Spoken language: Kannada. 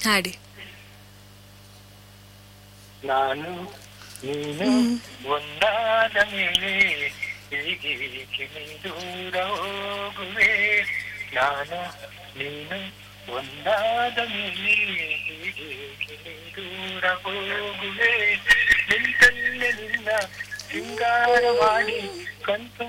ಹಾಡಿ. ನಾನು ನೀನು ಒಂದಾದ ಮೇಲೆ ಹೀಗೇಕೆ ನೀ ದೂರ ಹೋಗುವೆ. ನಾನು ನೀನು ಒಂದಾದ ಮೇಲೆ ಹೀಗೇಕೆ ನೀ ದೂರ ಹೋಗುವೆ. ನಿಂತಲ್ಲೇ ನಿನ್ನ ಸಿಂಗಾರ ಮಾಡಿ ಕಣ್ತು